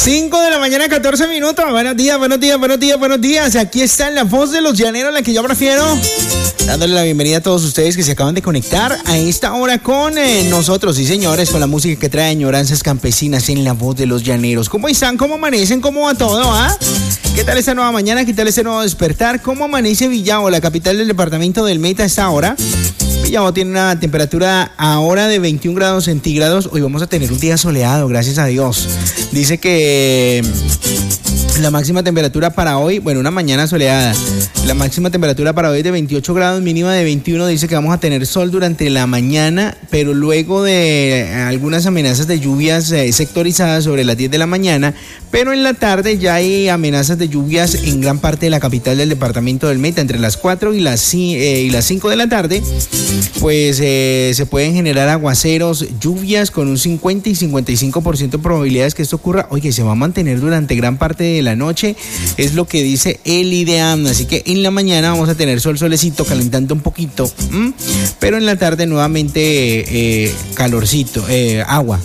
5 de la mañana, 14 minutos. Buenos días, buenos días, buenos días, buenos días. Aquí está la voz de los llaneros, la que yo prefiero. Dándole la bienvenida a todos ustedes que se acaban de conectar a esta hora con nosotros, sí señores, con la música que trae añoranzas campesinas en la voz de los llaneros. ¿Cómo están? ¿Cómo amanecen? ¿Cómo va todo? ¿Ah? ¿Qué tal esta nueva mañana? ¿Qué tal este nuevo despertar? ¿Cómo amanece Villavo, la capital del departamento del Meta, a esta hora? Villavo tiene una temperatura ahora de 21 grados centígrados. Hoy vamos a tener un día soleado, gracias a Dios. Dice que la máxima temperatura para hoy, bueno, una mañana soleada. La máxima temperatura para hoy es de 28 grados, mínima de 21. Dice que vamos a tener sol durante la mañana, pero luego de algunas amenazas de lluvias sectorizadas sobre las 10 de la mañana. Pero en la tarde ya hay amenazas de lluvias en gran parte de la capital del departamento del Meta. Entre las 4 y las 5 de la tarde, pues se pueden generar aguaceros, lluvias con un 50 y 55% de probabilidades que esto ocurra. Oye, se va a mantener durante gran parte de la noche, es lo que dice el IDEAM. Así que en la mañana vamos a tener solecito, calentando un poquito, pero en la tarde nuevamente calorcito, agua.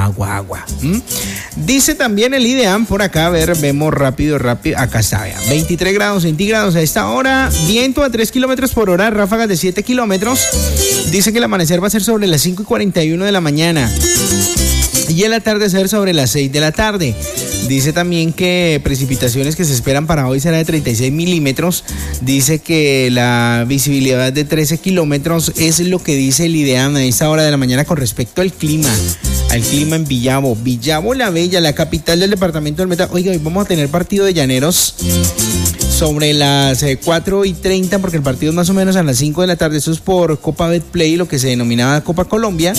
Dice también el IDEAM por acá, a ver, vemos rápido, acá está, vea, 23 grados centígrados a esta hora, viento a 3 kilómetros por hora, ráfagas de 7 kilómetros. Dice que el amanecer va a ser sobre las 5:41 de la mañana y el atardecer sobre las 6 de la tarde. Dice también que precipitaciones que se esperan para hoy será de 36 milímetros. Dice que la visibilidad de 13 kilómetros es lo que dice el IDEAM a esta hora de la mañana con respecto al clima en Villavo. Villavo la Bella, la capital del departamento del Meta. Oiga, hoy vamos a tener partido de llaneros sobre las 4:30, porque el partido es más o menos a las 5 de la tarde. Eso es por Copa Betplay, lo que se denominaba Copa Colombia.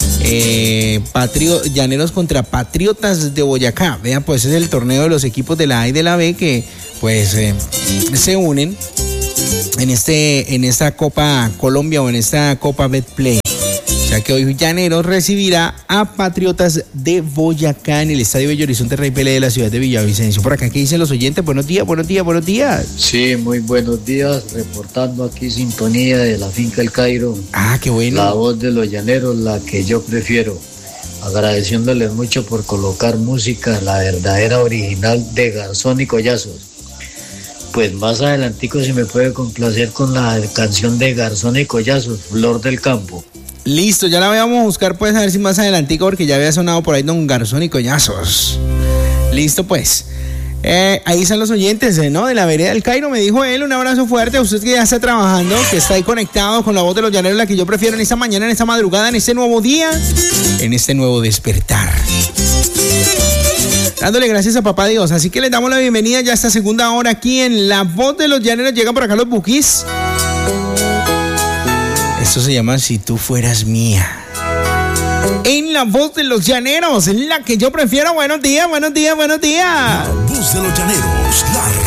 Llaneros contra Patriotas de Boyacá. Vean, pues es el torneo de los equipos de la A y de la B que pues se unen en esta Copa Colombia o en esta Copa Betplay. O sea que hoy Llaneros recibirá a Patriotas de Boyacá en el Estadio Bello Horizonte Rey Pelé de la ciudad de Villavicencio. Por acá, ¿qué dicen los oyentes? Buenos días. Sí, muy buenos días. Reportando aquí sintonía de la finca El Cairo. Ah, qué bueno. La voz de los llaneros, la que yo prefiero. Agradeciéndoles mucho por colocar música, la verdadera original de Garzón y Collazos. Pues más adelantico si me puede complacer con la canción de Garzón y Collazos, Flor del Campo. Listo, ya la vamos a buscar pues a ver si más adelantico, porque ya había sonado por ahí Don Garzón y Collazos. Listo pues. Ahí están los oyentes, ¿no? De la vereda del Cairo, me dijo él. Un abrazo fuerte a usted que ya está trabajando, que está ahí conectado con la voz de los llaneros, la que yo prefiero en esta mañana, en esta madrugada, en este nuevo día, en este nuevo despertar. Dándole gracias a papá Dios. Así que les damos la bienvenida ya a esta segunda hora aquí en La Voz de los Llaneros. Llegan por acá los buquis. Esto se llama Si tú fueras mía. En La Voz de los Llaneros, la que yo prefiero. Buenos días. La Voz de los Llaneros, la